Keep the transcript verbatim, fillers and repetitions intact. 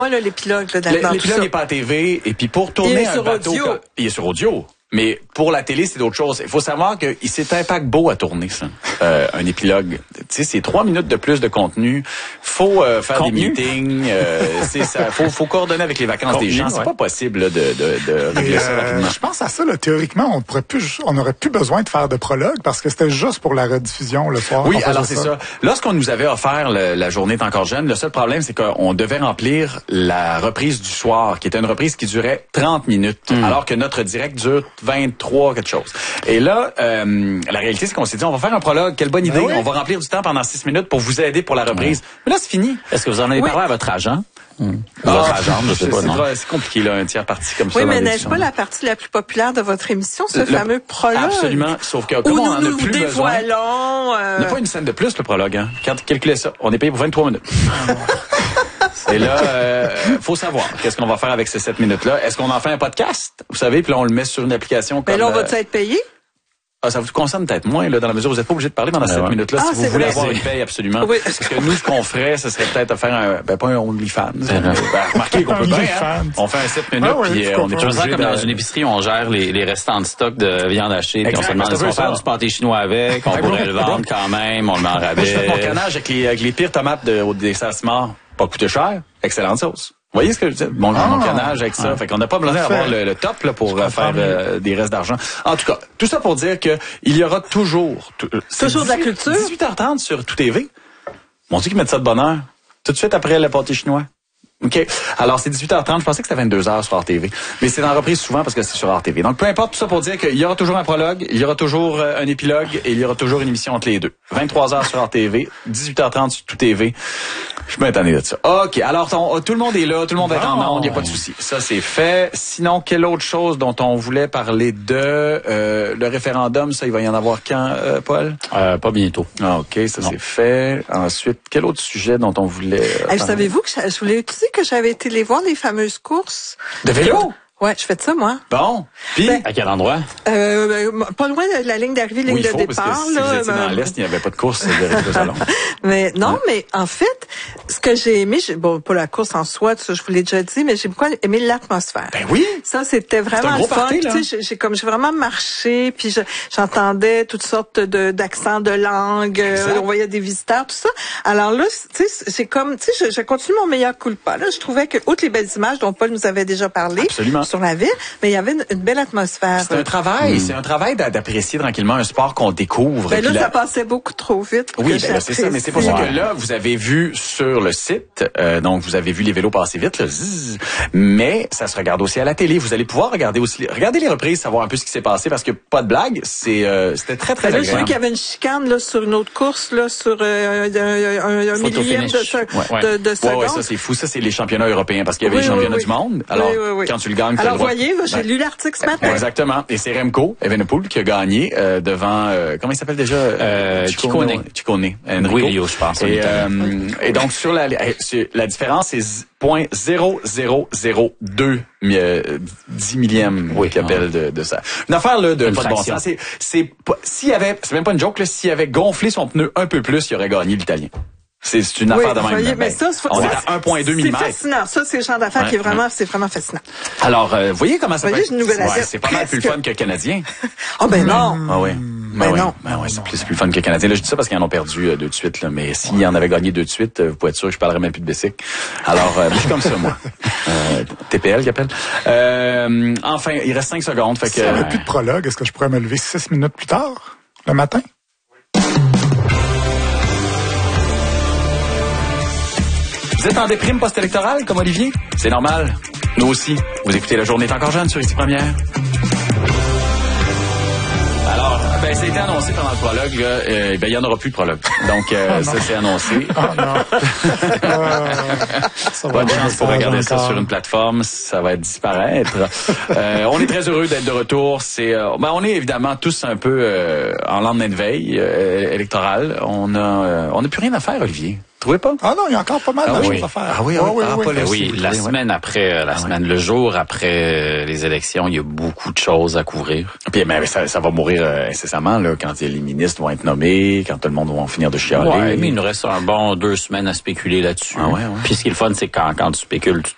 Moi, là, l'épilogue, là, dans, dans L'épilogue n'est pas à T V, et puis pour tourner un bateau... Audio. Il est sur audio. Mais pour la télé, c'est d'autres choses. Il faut savoir que c'est un paquebot à tourner, ça. Euh, un épilogue. Tu sais, c'est trois minutes de plus de contenu. Faut euh, faire contenu. des meetings. Euh, c'est ça. Faut, faut coordonner avec les vacances contenu, des gens. Ouais. C'est pas possible là, de, de, de régler ça euh, rapidement. Je pense à ça. Là, théoriquement, on pourrait plus, on n'aurait plus besoin de faire de prologue parce que c'était juste pour la rediffusion le soir. Oui, alors c'est ça. ça. Lorsqu'on nous avait offert le, la journée est encore jeune, le seul problème, c'est qu'on devait remplir la reprise du soir, qui était une reprise qui durait trente minutes, mm. alors que notre direct dure vingt-trois quelque chose. Et là, euh, la réalité, c'est qu'on s'est dit, on va faire un prologue. Quelle bonne idée. Oui. On va remplir du temps pendant six minutes pour vous aider pour la reprise. Oui. Mais là, c'est fini. Est-ce que vous en avez oui. parlé à votre agent? Mmh. Ah, votre agent, je sais pas, non. C'est compliqué, là, un tiers parti comme oui, ça. Oui, mais n'est-ce pas la partie la plus populaire de votre émission, ce le, fameux prologue? Absolument. Sauf que, comme où on nous en a nous plus dévoilons, besoin. Euh... On n'a pas une scène de plus, le prologue, hein. Quand calculez ça, on est payé pour vingt-trois minutes. Et là, euh, faut savoir qu'est-ce qu'on va faire avec ces sept minutes-là. Est-ce qu'on en fait un podcast? Vous savez, puis là, on le met sur une application comme... Mais là, on va-tu être payé? Ah, ça vous concerne peut-être moins, là, dans la mesure où vous n'êtes pas obligé de parler pendant sept ouais. minutes-là, ah, si vous voulez vrai. avoir une paye, absolument. Oui. Parce que nous, ce qu'on ferait, ce serait peut-être de faire un, ben, pas un OnlyFans. Ben, remarquez qu'on peut bien, hein. On fait un sept minutes, ah, puis oui, on est toujours comme de... dans une épicerie, on gère les, les restants de stock de viande hachée, puis on se demande si on va faire du pâté chinois avec, on pourrait le vendre quand même, on le met en rabais. Moi, je fais mon canage avec les, avec les pires tomates de, au dessassement, pas coûté cher, excellente sauce. Vous voyez ce que je dis? Mon, ah, mon canage avec ça. Ah, fait qu'on n'a pas besoin d'avoir le, le top là, pour faire euh, des restes d'argent. En tout cas, tout ça pour dire que il y aura toujours... Tout, toujours de la culture. dix-huit heures trente sur Tout T V. Mon Dieu qu'ils mettent ça de bonne heure. Tout de suite après le pâté chinois. OK. Alors, c'est dix-huit heures trente. Je pensais que c'était vingt-deux heures sur R T V. Mais c'est en reprise souvent parce que c'est sur R T V. Donc, peu importe, tout ça pour dire qu'il y aura toujours un prologue, il y aura toujours euh, un épilogue et il y aura toujours une émission entre les deux. vingt-trois heures sur R T V, dix-huit heures trente sur Tout T V. Je suis bien étonné de ça. OK. Alors, on, tout le monde est là. Tout le monde va être en onde. Il n'y a pas de souci. Ça, c'est fait. Sinon, quelle autre chose dont on voulait parler de euh, le référendum? Ça, il va y en avoir quand, euh, Paul? Euh, pas bientôt. Ah, OK. Ça, non. c'est fait. Ensuite, quel autre sujet dont on voulait euh, hey, savez-vous que je voulais utiliser que j'avais été les voir les fameuses courses de vélo? Ouais, je fais de ça, moi. Bon. Puis, ben, à quel endroit? Euh, pas loin de la ligne d'arrivée, ligne oui, il faut, de départ. Parce que si là, vous étiez ben... dans l'Est, il n'y avait pas de course de, de salon. mais non, ouais. mais en fait, ce que j'ai aimé, j'ai, bon, pas la course en soi, ça, je vous l'ai déjà dit, mais j'ai beaucoup aimé l'atmosphère. Ben oui. Ça, c'était vraiment le fun. Tu sais, j'ai, j'ai comme j'ai vraiment marché, puis je, j'entendais toutes sortes de d'accents de langue. Euh, on voyait des visiteurs, tout ça. Alors là, tu sais, c'est comme, tu sais, je, je continue mon meilleur coup de pas. Là, je trouvais que outre les belles images dont Paul nous avait déjà parlé Absolument. sur la ville, mais il y avait une, une belle atmosphère. C'est un travail, mmh. c'est un travail d'apprécier tranquillement un sport qu'on découvre. Ben là, là, ça passait beaucoup trop vite. Oui, ben là, c'est ça, mais c'est pour ça que là, vous avez vu sur le site, euh, donc vous avez vu les vélos passer vite, là, zzz, mais ça se regarde aussi à la télé. Vous allez pouvoir regarder aussi, regarder les reprises, savoir un peu ce qui s'est passé, parce que pas de blague, c'est, euh, c'était très très ben là, agréable. J'ai vu qu'il y avait une chicane là sur une autre course là, sur euh, un, un, un millième de, ouais. de, de seconde. Ouais, ouais, ça c'est fou. Ça c'est les championnats européens, parce qu'il y avait oui, les championnats oui, du monde. Alors oui, oui, oui. quand tu le gagnes, alors le voyez, là, j'ai ben, lu l'article ce matin. Exactement. Et c'est Remco Evenepoel qui a gagné euh, devant euh, comment il s'appelle déjà euh, Ciccone. Ciccone. Oui, je pense. Et, euh, et donc sur la la différence c'est point zéro zéro zéro deux dix millième oui, qui appelle de, de ça. Une affaire là de pas de bon sens. C'est c'est s'il y avait c'est même pas une joke là, s'il avait gonflé son pneu un peu plus, il aurait gagné l'Italien. C'est, c'est une oui, affaire de même. Voyez, ben, mais ça, on est à un virgule deux millimètres. C'est fascinant. Ça, c'est le genre d'affaires ouais, qui est vraiment, ouais. c'est vraiment fascinant. Alors, euh, voyez comment ça voyez, peut être... ouais, c'est pas mal plus le fun que le Canadien. Ah, oh, ben non. Ah oui. Ben, ben oui. non. Ben oui, c'est plus, c'est plus le fun que le Canadien. Là, je dis ça parce qu'ils en ont perdu euh, deux de suite, là. Mais s'ils ouais. en avaient gagné deux de suite, euh, vous pouvez être sûr que je parlerais même plus de Bessic. Alors, euh, je suis comme ça, moi. Euh, T P L, qui appelle. Euh, enfin, il reste cinq secondes. Fait que. S'il n'y avait plus de prologue, est-ce que je pourrais me lever six minutes plus tard, le matin? Vous êtes en déprime post-électorale, comme Olivier? C'est normal. Nous aussi. Vous écoutez La Journée est encore jeune sur Ici Première. Alors, ben, ça a été annoncé pendant le prologue, là. Euh, ben, il n'y en aura plus de prologue. Donc, euh, oh ça, c'est annoncé. Oh non. euh, Bonne chance pour regarder ça sur une plateforme. Ça va disparaître. euh, on est très heureux d'être de retour. C'est, euh, ben, on est évidemment tous un peu euh, en lendemain de veille euh, électorale. On a, euh, on n'a plus rien à faire, Olivier. Trouvez pas? Ah non, il y a encore pas mal ah de oui. choses à faire. Ah oui, ah, oui, ah, oui, oui. Ben oui, la semaine après, euh, la ah semaine, oui. le jour après euh, les élections, il y a beaucoup de choses à couvrir. Puis mais ça, ça va mourir euh, incessamment là, quand les ministres vont être nommés, quand tout le monde va finir de chialer. Ouais, mais il nous reste un bon deux semaines à spéculer là-dessus. Ah ouais, ouais. Puis ce qui est le fun, c'est quand quand tu spécules, tu